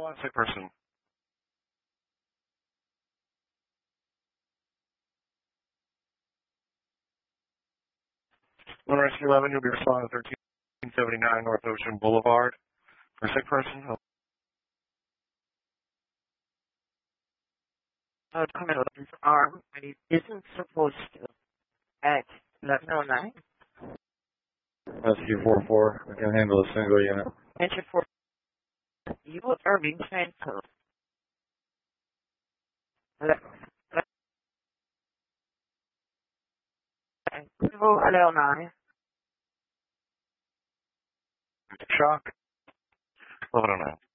1, sick person. One Rescue 11, you'll be responding to 1379 North Ocean Boulevard for sick person. Come in with his arm, and he isn't supposed to at 1109. Rescue 44, we can handle a single unit. Enter 4. You are being transferred. 1109. Shock. 1109.